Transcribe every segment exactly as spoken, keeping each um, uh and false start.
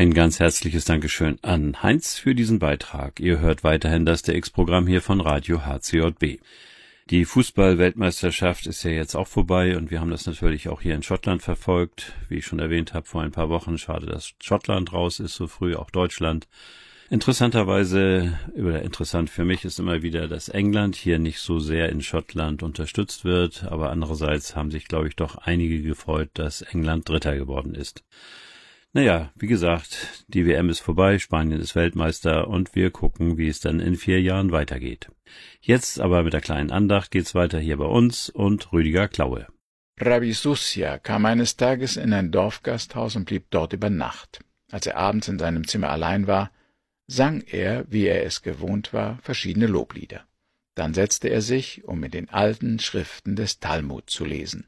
Ein ganz herzliches Dankeschön an Heinz für diesen Beitrag. Ihr hört weiterhin das D X-Programm hier von Radio H C J B. Die Fußball-Weltmeisterschaft ist ja jetzt auch vorbei und wir haben das natürlich auch hier in Schottland verfolgt. Wie ich schon erwähnt habe, vor ein paar Wochen, schade, dass Schottland raus ist, so früh auch Deutschland. Interessanterweise, oder interessant für mich ist immer wieder, dass England hier nicht so sehr in Schottland unterstützt wird, aber andererseits haben sich, glaube ich, doch einige gefreut, dass England Dritter geworden ist. Naja, wie gesagt, die W M ist vorbei, Spanien ist Weltmeister und wir gucken, wie es dann in vier Jahren weitergeht. Jetzt aber mit der kleinen Andacht geht's weiter hier bei uns und Rüdiger Klaue. Rabbi Susia kam eines Tages in ein Dorfgasthaus und blieb dort über Nacht. Als er abends in seinem Zimmer allein war, sang er, wie er es gewohnt war, verschiedene Loblieder. Dann setzte er sich, um in den alten Schriften des Talmud zu lesen.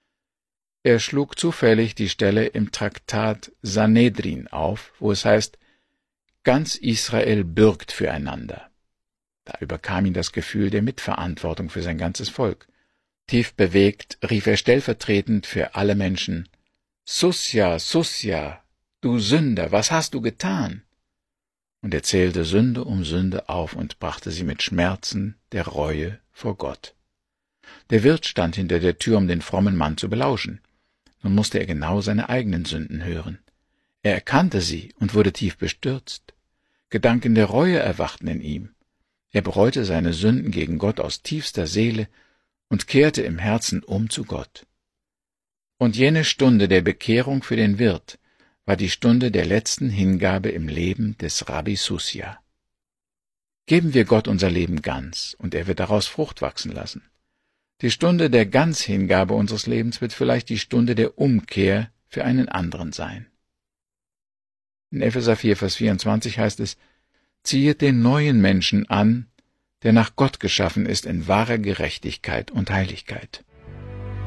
Er schlug zufällig die Stelle im Traktat Sanhedrin auf, wo es heißt, ganz Israel bürgt füreinander. Da überkam ihn das Gefühl der Mitverantwortung für sein ganzes Volk. Tief bewegt rief er stellvertretend für alle Menschen, Susia, Susia, du Sünder, was hast du getan? Und er zählte Sünde um Sünde auf und brachte sie mit Schmerzen der Reue vor Gott. Der Wirt stand hinter der Tür, um den frommen Mann zu belauschen. Nun musste er genau seine eigenen Sünden hören. Er erkannte sie und wurde tief bestürzt. Gedanken der Reue erwachten in ihm. Er bereute seine Sünden gegen Gott aus tiefster Seele und kehrte im Herzen um zu Gott. Und jene Stunde der Bekehrung für den Wirt war die Stunde der letzten Hingabe im Leben des Rabbi Susia. Geben wir Gott unser Leben ganz, und er wird daraus Frucht wachsen lassen. Die Stunde der Ganzhingabe unseres Lebens wird vielleicht die Stunde der Umkehr für einen anderen sein. In Epheser vier, Vers vierundzwanzig heißt es, Ziehet den neuen Menschen an, der nach Gott geschaffen ist in wahrer Gerechtigkeit und Heiligkeit.